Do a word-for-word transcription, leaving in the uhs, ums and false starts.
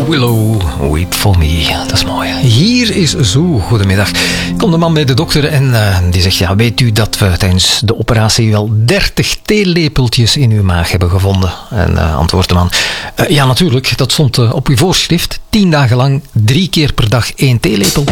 Willow, Wait For Me. Dat is mooi. Hier is Zo. Goedemiddag. Komt de man bij de dokter en uh, die zegt, ja, weet u dat we tijdens de operatie wel dertig theelepeltjes in uw maag hebben gevonden? En uh, antwoordt de man, uh, ja, natuurlijk. Dat stond uh, op uw voorschrift. Tien dagen lang, drie keer per dag één theelepel.